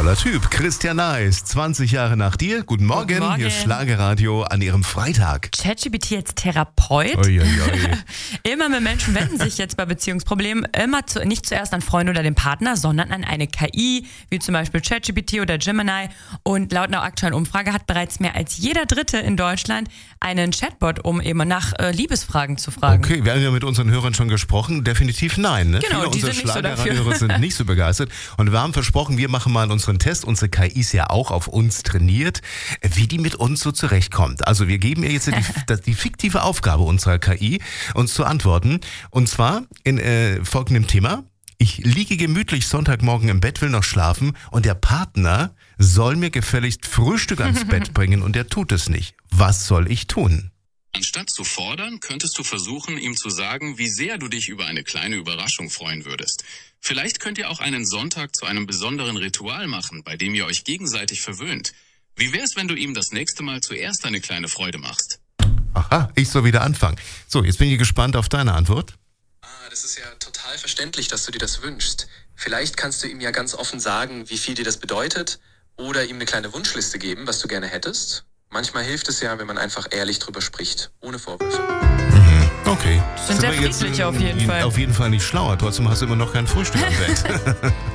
Toller Typ. Christian Neis, 20 Jahre nach dir. Guten Morgen. Guten Morgen. Hier ist Schlagerradio an Ihrem Freitag. ChatGPT jetzt Therapeut. Uiuiui. Immer mehr Menschen wenden sich jetzt bei Beziehungsproblemen nicht zuerst an Freunde oder den Partner, sondern an eine KI, wie zum Beispiel ChatGPT oder Gemini. Und laut einer aktuellen Umfrage hat bereits mehr als jeder Dritte in Deutschland einen Chatbot, um eben nach Liebesfragen zu fragen. Okay, wir haben ja mit unseren Hörern schon gesprochen. Definitiv nein. Ne? Genau, Viele die unserer sind nicht so dafür. Schlagerradiohörer sind nicht so begeistert. Und wir haben versprochen, wir machen mal unseren Test. Unsere KI ist ja auch auf uns trainiert, wie die mit uns so zurechtkommt. Also wir geben ihr jetzt die fiktive Aufgabe unserer KI, uns zu antworten. Und zwar in folgendem Thema. Ich liege gemütlich Sonntagmorgen im Bett, will noch schlafen und der Partner soll mir gefälligst Frühstück ans Bett bringen und er tut es nicht. Was soll ich tun? Anstatt zu fordern, könntest du versuchen, ihm zu sagen, wie sehr du dich über eine kleine Überraschung freuen würdest. Vielleicht könnt ihr auch einen Sonntag zu einem besonderen Ritual machen, bei dem ihr euch gegenseitig verwöhnt. Wie wär's, wenn du ihm das nächste Mal zuerst eine kleine Freude machst? Aha, ich soll wieder anfangen. So, jetzt bin ich gespannt auf deine Antwort. Das ist ja total verständlich, dass du dir das wünschst. Vielleicht kannst du ihm ja ganz offen sagen, wie viel dir das bedeutet oder ihm eine kleine Wunschliste geben, was du gerne hättest. Manchmal hilft es ja, wenn man einfach ehrlich drüber spricht, ohne Vorwürfe. Okay. Sind sehr wir jetzt friedlich auf jeden Fall. Auf jeden Fall nicht schlauer. Trotzdem hast du immer noch kein Frühstück am Bett.